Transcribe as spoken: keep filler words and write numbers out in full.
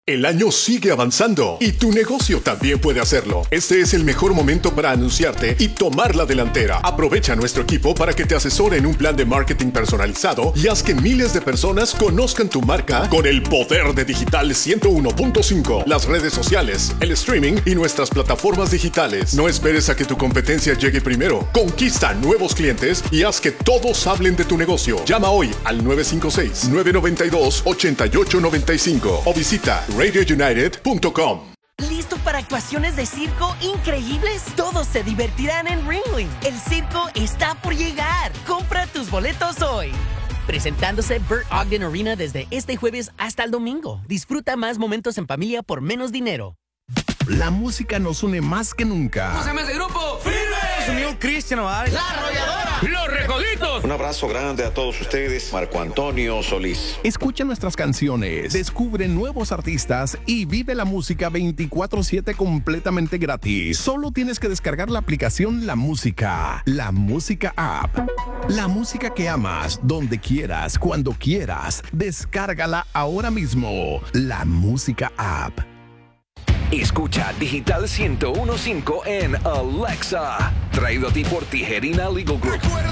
El año sigue avanzando y tu negocio también puede hacerlo. Este es el mejor momento para anunciarte y tomar la delantera. Aprovecha a nuestro equipo para que te asesore en un plan de marketing personalizado y haz que miles de personas conozcan tu marca con el poder de Digital ciento uno punto cinco, las redes sociales, el streaming y nuestras plataformas digitales. No esperes a que tu competencia llegue primero. Conquista nuevos clientes y haz que todos hablen de tu negocio. Llama hoy al nueve cinco seis, nueve nueve dos, ocho ocho nueve cinco o visita radio united punto com. ¿Listo para actuaciones de circo increíbles? Todos se divertirán en Ringling. El circo está por llegar. Compra tus boletos hoy. Presentándose Burt Ogden Arena desde este jueves hasta el domingo. Disfruta más momentos en familia por menos dinero. La música nos une más que nunca. ¿Cómo se llama ese grupo? ¡Firme! Unión Cristian Oval. La Arrolladora. Los Recoditos. Un abrazo grande a todos ustedes. Marco Antonio Solís. Escucha nuestras canciones, descubre nuevos artistas y vive la música veinticuatro siete completamente gratis. Solo tienes que descargar la aplicación La Música. La Música App. La música que amas, donde quieras, cuando quieras. Descárgala ahora mismo. La Música App. Escucha Digital ciento uno punto cinco en Alexa. Traído a ti por Tijerina Legal Group.